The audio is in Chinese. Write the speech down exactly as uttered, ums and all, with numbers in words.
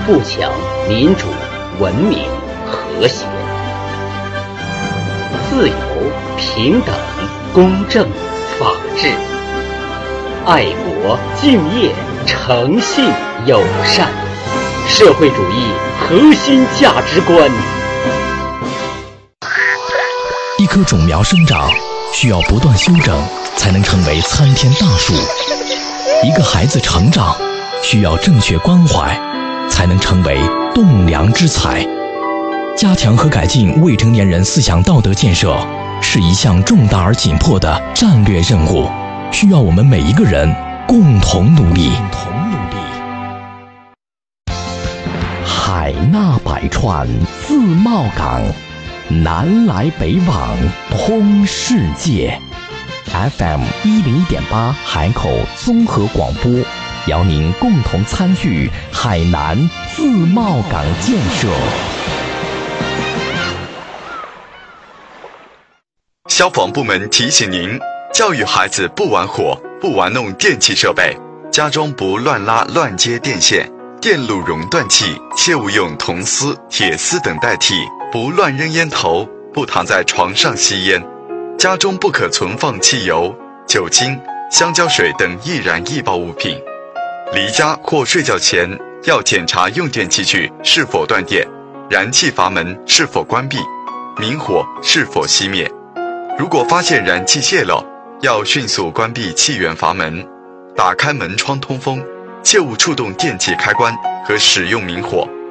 富强、民主、文明、和谐。自由、平等、公正、法治。爱国、敬业、诚信、友善。社会主义核心价值观。 一棵种苗生长需要不断修整，才能成为参天大树。一个孩子成长需要正确关怀，才能成为栋梁之才。加强和改进未成年人思想道德建设是一项重大而紧迫的战略任务，需要我们每一个人共同努力。海纳百川，自贸港，南来北往，通世界。F M 一零一点八海口综合广播，邀您共同参与海南自贸港建设。 消防部门提醒您：教育孩子不玩火，不玩弄电器设备，家中不乱拉乱接电线。电路熔断器切勿用铜丝、铁丝等代替，不乱扔烟头，不躺在床上吸烟。家中不可存放汽油、酒精、香蕉水等易燃易爆物品。离家或睡觉前要检查用电器具是否断电，燃气阀门是否关闭，明火是否熄灭。如果发现燃气泄漏，要迅速关闭气源阀门，打开门窗通风，切勿触动电器开关和使用明火。